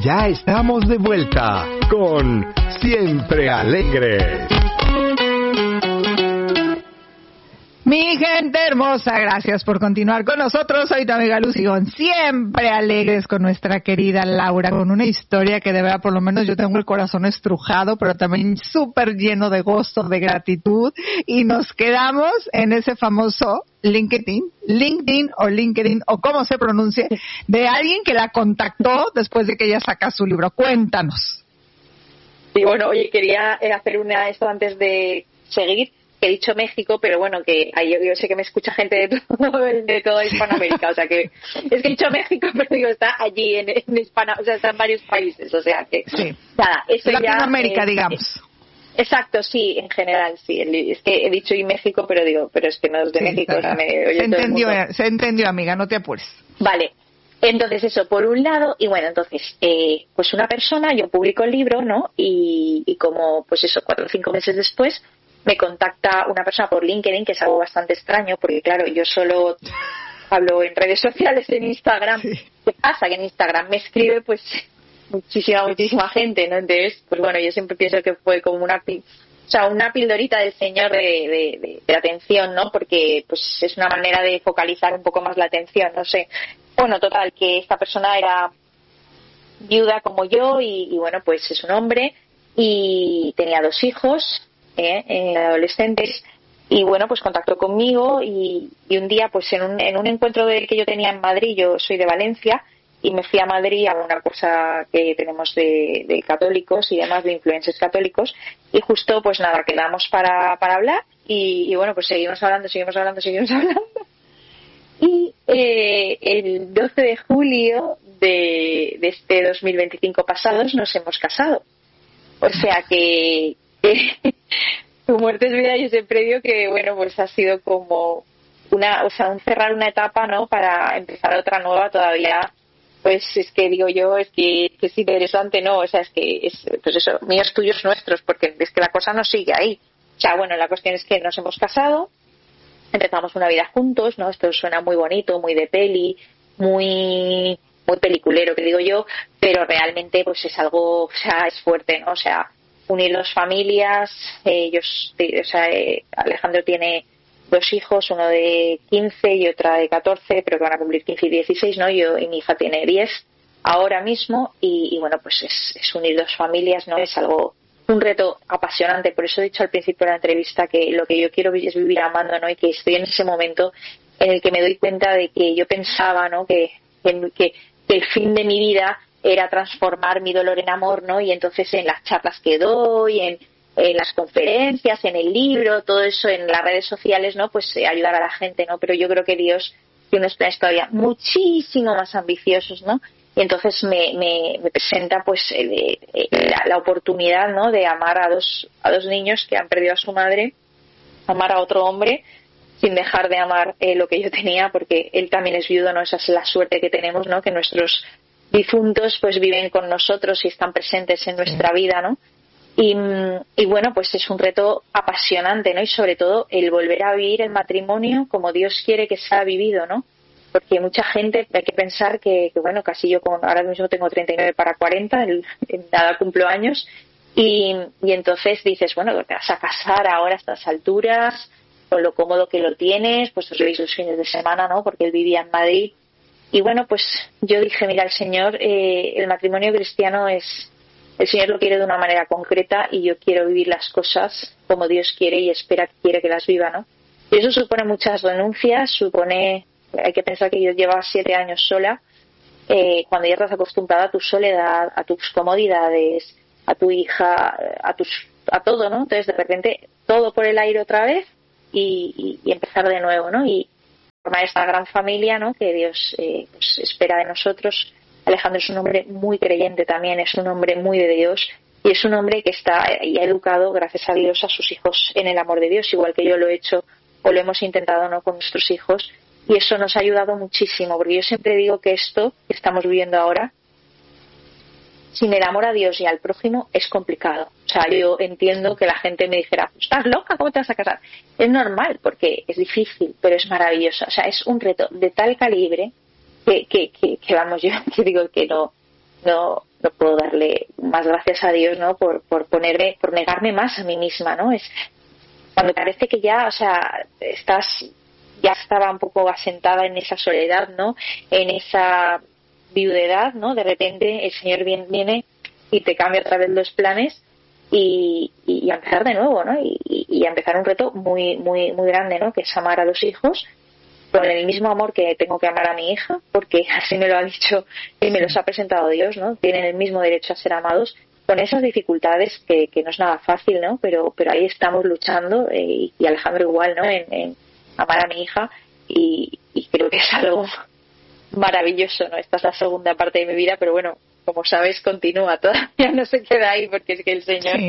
Ya estamos de vuelta con Siempre Alegres. Mi gente hermosa, gracias por continuar con nosotros. Soy tu amiga Lucy Gon, siempre alegres con nuestra querida Laura, con una historia que de verdad, por lo menos yo tengo el corazón estrujado, pero también súper lleno de gozo, de gratitud, y nos quedamos en ese famoso LinkedIn o como se pronuncie, de alguien que la contactó después de que ella saca su libro. Cuéntanos. Sí, bueno, oye, quería hacer esto antes de seguir. Que he dicho México, pero bueno, que yo sé que me escucha gente de toda Hispanoamérica, o sea que es que he dicho México, pero digo, está allí en Hispano, o sea, está en varios países, o sea que sí. Nada, eso Latinoamérica, ya, digamos. Exacto, sí, en general, sí. Es que he dicho y México, pero es que no es de México. O sea, se entendió, amiga, no te apures. Vale. Entonces eso, por un lado, y bueno, entonces, pues una persona, yo publico el libro, ¿no? Y como, pues eso, 4 o 5 meses después, me contacta una persona por LinkedIn, que es algo bastante extraño, porque claro, yo solo hablo en redes sociales, en Instagram. Sí. ¿Qué pasa? Que en Instagram me escribe, pues, muchísima gente, ¿no? Entonces, pues bueno, yo siempre pienso que fue como una pildorita del Señor de atención, ¿no? Porque, pues, es una manera de focalizar un poco más la atención, no sé. Bueno, total, que esta persona era viuda como yo y bueno, pues es un hombre y tenía 2 hijos, adolescentes, y bueno, pues contactó conmigo y un día, pues en un encuentro que yo tenía en Madrid, yo soy de Valencia, y me fui a Madrid a una cosa que tenemos de católicos y demás, de influencers católicos, y justo, pues nada, quedamos para hablar y bueno, pues seguimos hablando. Y el 12 de julio de este 2025 pasados nos hemos casado. O sea que tu muerte es vida. Yo siempre digo que, bueno, pues ha sido como un cerrar una etapa, ¿no? Para empezar otra nueva todavía. Pues es que digo yo, es que es interesante, ¿no? O sea, es que pues eso, míos, tuyos, nuestros, porque es que la cosa no sigue ahí. O sea, bueno, la cuestión es que nos hemos casado. Empezamos una vida juntos, ¿no? Esto suena muy bonito, muy de peli, muy peliculero, que digo yo, pero realmente pues es algo, o sea, es fuerte, ¿no? O sea, unir 2 familias, Alejandro tiene 2 hijos, uno de 15 y otra de 14, pero que van a cumplir 15 y 16, ¿no? Yo y mi hija tiene 10 ahora mismo y bueno, pues es unir 2 familias, ¿no? Es algo, un reto apasionante. Por eso he dicho al principio de la entrevista que lo que yo quiero es vivir amando, ¿no? Y que estoy en ese momento en el que me doy cuenta de que yo pensaba, ¿no? Que el fin de mi vida era transformar mi dolor en amor, ¿no? Y entonces en las charlas que doy, en las conferencias, en el libro, todo eso, en las redes sociales, ¿no? Pues ayudar a la gente, ¿no? Pero yo creo que Dios tiene unos planes todavía muchísimo más ambiciosos, ¿no? Y entonces me presenta pues la oportunidad, ¿no? De amar a dos niños que han perdido a su madre, amar a otro hombre sin dejar de amar lo que yo tenía, porque él también es viudo, ¿no? Esa es la suerte que tenemos, ¿no? Que nuestros difuntos pues viven con nosotros y están presentes en nuestra vida, ¿no? Y bueno, pues es un reto apasionante, ¿no? Y sobre todo el volver a vivir el matrimonio como Dios quiere que sea vivido, ¿no? Porque mucha gente, hay que pensar que bueno, casi yo ahora mismo tengo 39 para 40, en nada cumplo años, y entonces dices, bueno, te vas a casar ahora a estas alturas, con lo cómodo que lo tienes, pues os veis los fines de semana, ¿no? Porque él vivía en Madrid. Y bueno, pues yo dije, mira, el Señor, el matrimonio cristiano el Señor lo quiere de una manera concreta y yo quiero vivir las cosas como Dios quiere y quiere que las viva, ¿no? Y eso supone muchas renuncias, hay que pensar que yo llevaba 7 años sola, cuando ya estás acostumbrada a tu soledad, a tus comodidades, a tu hija, a todo, ¿no? Entonces de repente todo por el aire otra vez y empezar de nuevo, ¿no? Y formar esta gran familia, ¿no? Que Dios pues espera de nosotros. Alejandro es un hombre muy creyente también, es un hombre muy de Dios y es un hombre que está y ha educado, gracias a Dios, a sus hijos en el amor de Dios, igual que yo lo he hecho o lo hemos intentado, ¿no? Con nuestros hijos, y eso nos ha ayudado muchísimo, porque yo siempre digo que esto que estamos viviendo ahora, sin el amor a Dios y al prójimo, es complicado. O sea, yo entiendo que la gente me dijera, ¿estás loca? ¿Cómo te vas a casar? Es normal, porque es difícil, pero es maravilloso. O sea, es un reto de tal calibre que vamos, yo te digo que no no puedo darle más gracias a Dios, ¿no? Por negarme más a mí misma, ¿no? Es cuando parece que ya, o sea, ya estaba un poco asentada en esa soledad, ¿no? En esa viudedad, ¿no? De repente el Señor viene y te cambia otra vez los planes y a empezar de nuevo, ¿no? Y a empezar un reto muy, muy, muy grande, ¿no? Que es amar a los hijos con el mismo amor que tengo que amar a mi hija, porque así me lo ha dicho y me los ha presentado Dios, ¿no? Tienen el mismo derecho a ser amados, con esas dificultades que no es nada fácil, ¿no? Pero ahí estamos luchando, y Alejandro igual, ¿no? En amar a mi hija, y creo que es algo maravilloso, ¿no? Esta es la segunda parte de mi vida, pero bueno, como sabes, continúa, todavía no se queda ahí, porque es que el Señor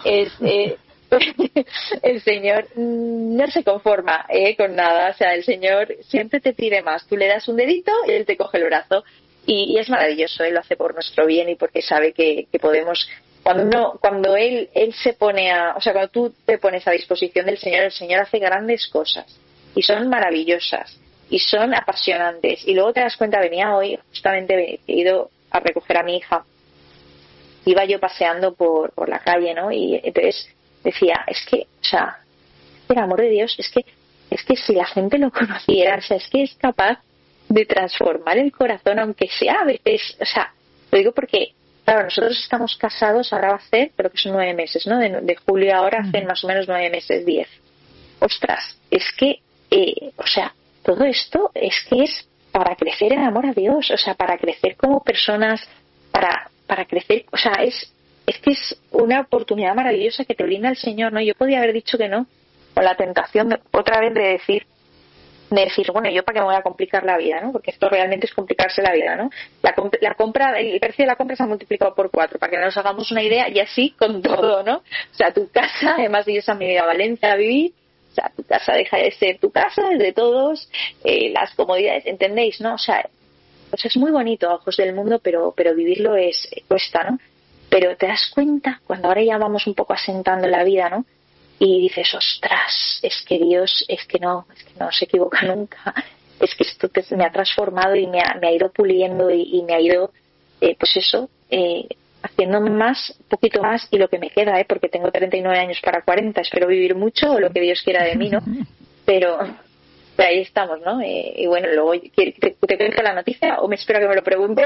el Señor no se conforma con nada, o sea, el Señor siempre te pide más. Tú le das un dedito y Él te coge el brazo, y es maravilloso. Él lo hace por nuestro bien y porque sabe que podemos. Cuando él se pone cuando tú te pones a disposición del Señor, el Señor hace grandes cosas y son maravillosas y son apasionantes. Y luego te das cuenta, venía hoy, justamente he ido a recoger a mi hija, iba yo paseando por la calle, ¿no? Y entonces decía, es que, o sea, el amor de Dios, es que si la gente lo conociera, o sea, es que es capaz de transformar el corazón, aunque sea a veces, o sea, lo digo porque, claro, nosotros estamos casados, ahora va a ser, creo que son 9 meses, ¿no? De julio ahora hacen más o menos 9 meses, 10. Ostras, es que, o sea, todo esto es que es para crecer en amor a Dios, o sea, para crecer como personas, para crecer, o sea, es que es una oportunidad maravillosa que te brinda el Señor, ¿no? Yo podía haber dicho que no, con la tentación otra vez de decir, bueno, yo para qué me voy a complicar la vida, ¿no? Porque esto realmente es complicarse la vida, ¿no? La compra, el precio de la compra se ha multiplicado por 4, para que nos hagamos una idea, y así con todo, ¿no? O sea, tu casa, además de ellos han venido a Valencia a vivir, o sea, tu casa deja de ser tu casa, es de todos, las comodidades, ¿entendéis, no? O sea, pues es muy bonito a ojos del mundo, pero vivirlo cuesta, ¿no? Pero te das cuenta, cuando ahora ya vamos un poco asentando la vida, ¿no? Y dices, ostras, es que Dios, es que no se equivoca nunca, es que esto me ha transformado y me ha ido puliendo y me ha ido, pues eso, haciéndome más, un poquito más, y lo que me queda, porque tengo 39 años para 40, espero vivir mucho, o lo que Dios quiera de mí, ¿no? Pero ahí estamos, ¿no? Y bueno, luego, ¿te cuento la noticia o me espero que me lo preguntes?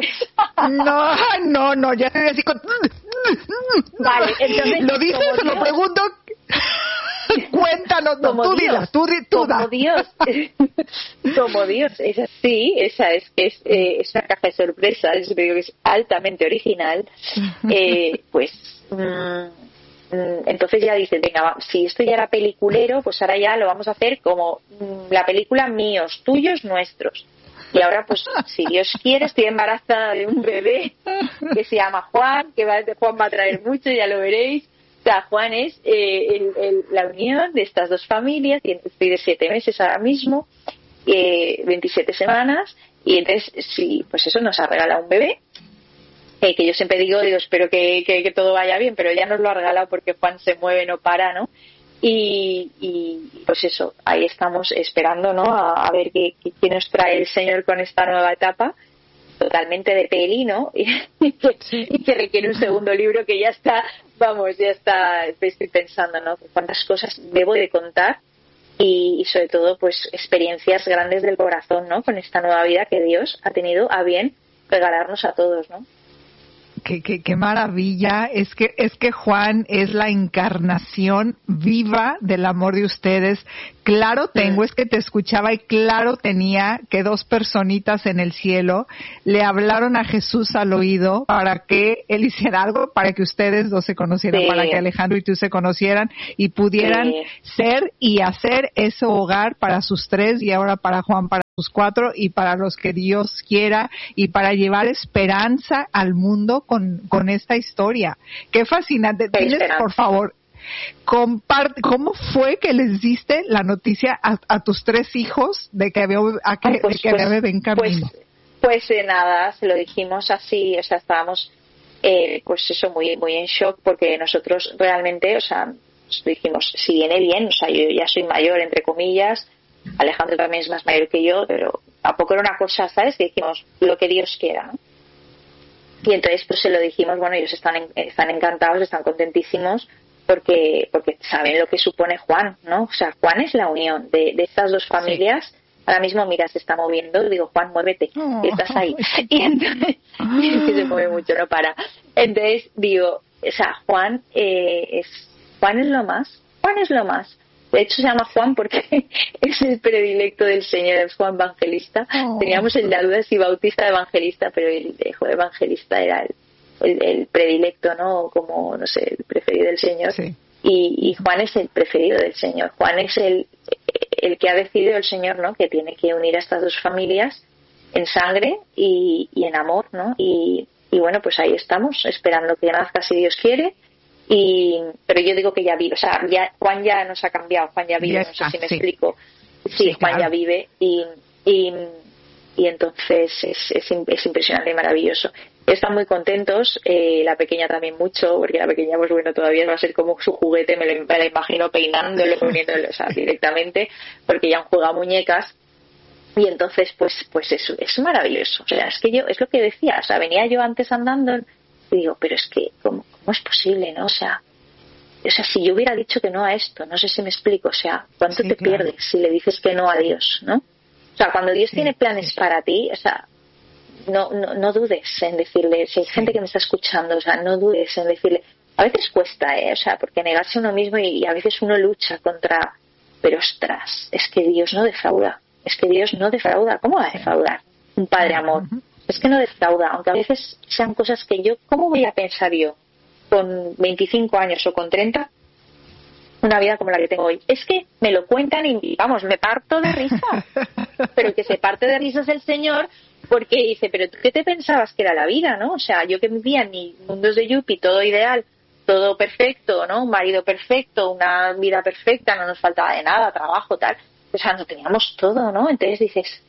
No, ya estoy así con... Vale, entonces... ¿Lo dices o lo pregunto? Cuéntanos, no, tú dilas, tú como Dios, como Dios, es así, esa es una caja de sorpresas, yo digo que es altamente original, pues... entonces ya dices, venga, si esto ya era peliculero, pues ahora ya lo vamos a hacer como la película míos, tuyos, nuestros. Y ahora, pues, si Dios quiere, estoy embarazada de un bebé que se llama Juan, Juan va a traer mucho, ya lo veréis. O sea, Juan es la unión de estas dos familias, y estoy de 7 meses ahora mismo, 27 semanas, y entonces, sí, pues eso, nos ha regalado un bebé. Que yo siempre digo, espero que todo vaya bien, pero ya nos lo ha regalado porque Juan se mueve, no para, ¿no? Y pues eso, ahí estamos esperando, ¿no? A ver qué nos trae el Señor con esta nueva etapa, totalmente de peli, ¿no? Y que requiere un segundo libro que ya está, estoy pensando, ¿no? Cuántas cosas debo de contar, y sobre todo, pues, experiencias grandes del corazón, ¿no? Con esta nueva vida que Dios ha tenido a bien regalarnos a todos, ¿no? Qué maravilla. Es que Juan es la encarnación viva del amor de ustedes. Claro tengo, es que te escuchaba y claro tenía que 2 personitas en el cielo le hablaron a Jesús al oído para que él hiciera algo, para que ustedes 2 se conocieran, sí, para que Alejandro y tú se conocieran y pudieran, sí, ser y hacer ese hogar para sus 3 y ahora para Juan, para sus 4 y para los que Dios quiera, y para llevar esperanza al mundo con esta historia. Qué fascinante. Tienes, por favor, comparte, ¿cómo fue que les diste la noticia a tus 3 hijos de que había bebé en camino? Pues nada, se lo dijimos así, o sea, estábamos pues eso, muy muy en shock, porque nosotros realmente, o sea, dijimos, si viene bien, o sea, yo ya soy mayor, entre comillas, Alejandro también es más mayor que yo, pero tampoco era una cosa, ¿sabes? Que dijimos, lo que Dios quiera, ¿no? Y entonces pues se lo dijimos, bueno, ellos están encantados, están contentísimos porque saben lo que supone Juan, ¿no? O sea, Juan es la unión de estas dos familias. Sí. Ahora mismo, mira, se está moviendo, digo, Juan, muévete, que estás ahí. Y entonces, se mueve mucho, no para. Entonces digo, o sea, Juan es lo más. De hecho se llama Juan porque es el predilecto del Señor, es Juan Evangelista. Teníamos el de dudas y Bautista Evangelista, pero el de Evangelista era el predilecto, ¿no? Como, no sé, el preferido del Señor. Sí. Y Juan es el preferido del Señor. Juan es el que ha decidido el Señor, ¿no? Que tiene que unir a estas dos familias en sangre y en amor, ¿no? Y bueno, pues ahí estamos, esperando que nazca si Dios quiere. Pero yo digo que ya vive, o sea, Juan ya nos ha cambiado, Juan ya vive, no sé si me explico. Sí, Juan claro. Ya vive y entonces es impresionante y maravilloso. Están muy contentos, la pequeña también mucho, porque la pequeña, pues bueno, todavía va a ser como su juguete, me la imagino peinándolo, poniéndolo, o sea, directamente, porque ya han jugado muñecas. Y entonces, pues es maravilloso. O sea, es que es lo que decía, o sea, venía yo antes andando y digo, pero es que, ¿cómo es posible, no? O sea, si yo hubiera dicho que no a esto, no sé si me explico, o sea, ¿cuánto te pierdes si le dices que no a Dios, no? O sea, cuando Dios tiene planes para ti, o sea, no dudes en decirle, si hay gente que me está escuchando, o sea, no dudes en decirle, a veces cuesta, o sea, porque negarse a uno mismo y a veces uno lucha contra, pero ostras, es que Dios no defrauda, ¿cómo va a defraudar? Un padre amor, es que no defrauda, aunque a veces sean cosas que ¿cómo voy a pensar yo con 25 años o con 30 una vida como la que tengo hoy? Es que me lo cuentan y vamos, me parto de risa, pero que se parte de risas el Señor, porque dice, pero ¿tú qué te pensabas que era la vida, no? O sea, yo que vivía en mi mundos de Yupi, todo ideal, todo perfecto, ¿no? Un marido perfecto, una vida perfecta, no nos faltaba de nada, trabajo, tal, o sea, no teníamos todo, ¿no? Entonces dices,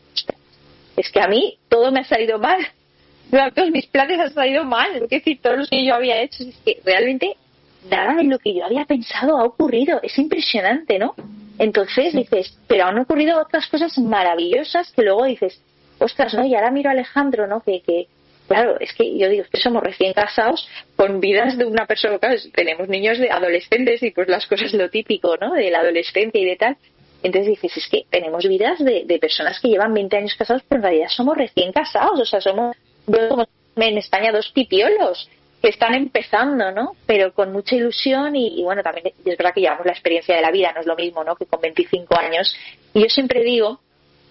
es que a mí todo me ha salido mal, todos mis planes han salido mal, es decir, todos los que yo había hecho, es que realmente nada de lo que yo había pensado ha ocurrido, es impresionante, ¿no? Entonces dices, pero han ocurrido otras cosas maravillosas que luego dices, ostras, ¿no? Y ahora miro a Alejandro, ¿no? Que claro, es que yo digo, es que somos recién casados con vidas de una persona, claro, tenemos niños de adolescentes y pues las cosas lo típico, ¿no? De la adolescencia y de tal. Entonces dices, es que tenemos vidas de personas que llevan 20 años casados, pero en realidad somos recién casados, o sea, somos en España dos pipiolos que están empezando, ¿no? Pero con mucha ilusión y bueno, también es verdad que llevamos la experiencia de la vida, no es lo mismo, ¿no? Que con 25 años. Y yo siempre digo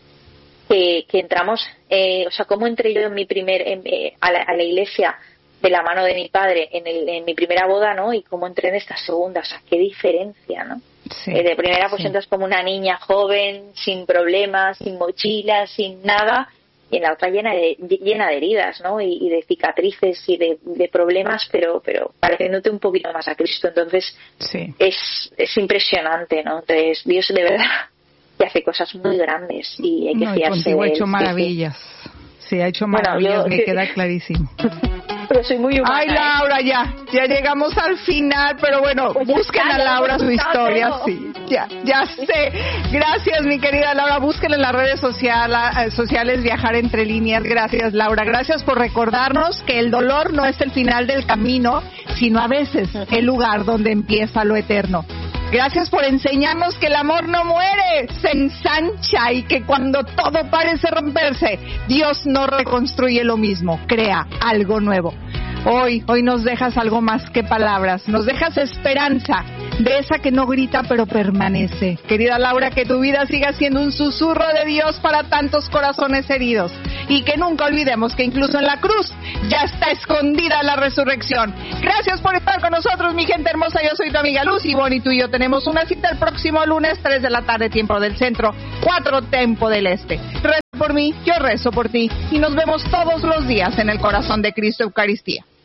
que entramos, o sea, cómo entré yo en a la iglesia de la mano de mi padre en mi primera boda, ¿no? Y cómo entré en esta segunda, o sea, qué diferencia, ¿no? Sí, de primera pues entras como una niña joven, sin problemas, sin mochilas, sin nada, y en la otra llena de heridas, ¿no? Y de cicatrices y de problemas, pero pareciéndote un poquito más a Cristo. Entonces es impresionante, ¿no? Entonces Dios de verdad que hace cosas muy grandes y hay que fiarse de él. Contigo ha hecho maravillas. Sí, ha hecho maravillas, me queda clarísimo. Pero soy muy humana. Ay, Laura, ya llegamos al final, pero bueno, pues busquen a Laura su historia, sí, ya sé. Gracias, mi querida Laura, búsquenla en las redes sociales, Viajar Entre Líneas. Gracias, Laura, gracias por recordarnos que el dolor no es el final del camino, sino a veces el lugar donde empieza lo eterno. Gracias por enseñarnos que el amor no muere, se ensancha y que cuando todo parece romperse, Dios no reconstruye lo mismo, crea algo nuevo. Hoy nos dejas algo más que palabras, nos dejas esperanza de esa que no grita pero permanece. Querida Laura, que tu vida siga siendo un susurro de Dios para tantos corazones heridos y que nunca olvidemos que incluso en la cruz ya está escondida la resurrección. Gracias por estar con nosotros, mi gente hermosa. Yo soy tu amiga Lucy Bonnie, tú y yo tenemos una cita el próximo lunes, 3 de la tarde, tiempo del centro, 4 tiempo del este. Reza por mí, yo rezo por ti y nos vemos todos los días en el corazón de Cristo Eucaristía.